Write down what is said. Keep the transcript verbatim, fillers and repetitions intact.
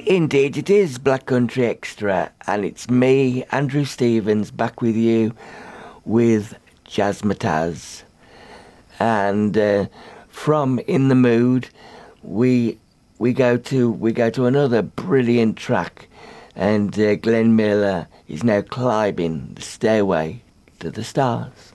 Indeed, it is Black Country Extra, and it's me, Andrew Stevens, back with you with Jazzmatazz. And uh, from In the Mood, we we go to we go to another brilliant track, and uh, Glenn Miller is now climbing the stairway to the stars.